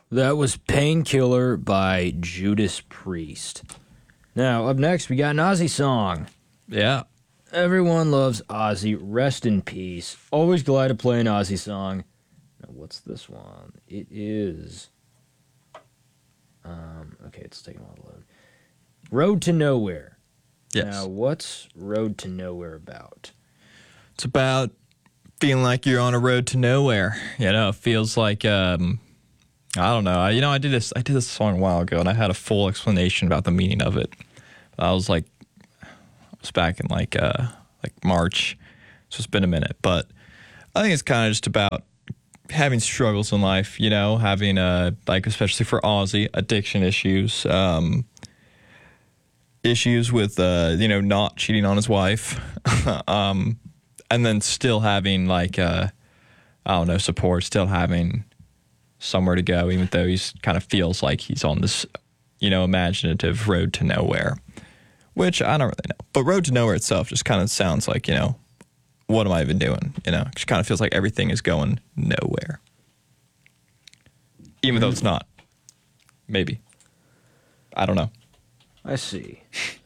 That was Painkiller by Judas Priest. Now, up next, we got an Ozzy song. Yeah. Everyone loves Ozzy. Rest in peace. Always glad to play an Ozzy song. Now, what's this one? It is... okay, it's taking a while to load. Road to Nowhere. Yes. Now, what's Road to Nowhere about? It's about feeling like you're on a road to nowhere. You know, it feels like I don't know. I did this song a while ago, and I had a full explanation about the meaning of it. I was back in like March, so it's been a minute. But I think it's kind of just about having struggles in life. You know, having especially for Ozzy, addiction issues, issues with not cheating on his wife, and then still having support, still having somewhere to go, even though he's kind of feels like he's on this, imaginative road to nowhere, which I don't really know. But road to nowhere itself just kind of sounds like, what am I even doing? It just kind of feels like everything is going nowhere. Even though it's not. Maybe. I don't know. I see.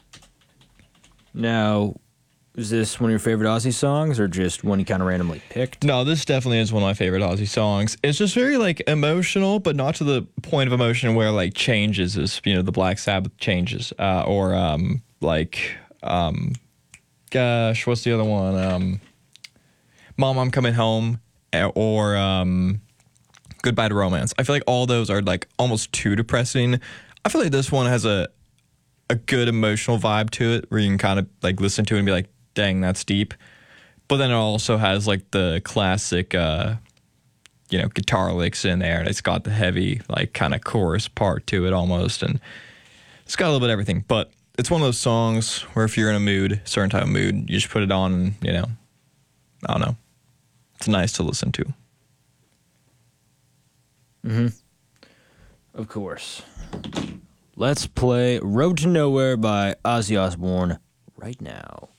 Now, is this one of your favorite Ozzy songs, or just one you kind of randomly picked? No, this definitely is one of my favorite Ozzy songs. It's just very emotional, but not to the point of emotion where changes is the Black Sabbath changes, gosh, what's the other one? Mom, I'm Coming Home, or Goodbye to Romance. I feel like all those are almost too depressing. I feel like this one has a good emotional vibe to it, where you can kind of listen to it and be like, dang, that's deep. But then it also has the classic guitar licks in there, and it's got the heavy kind of chorus part to it almost, and it's got a little bit of everything. But it's one of those songs where if you're in a mood, certain type of mood, you just put it on, and I don't know, it's nice to listen to. Of course. Let's play Road to Nowhere by Ozzy Osbourne right now.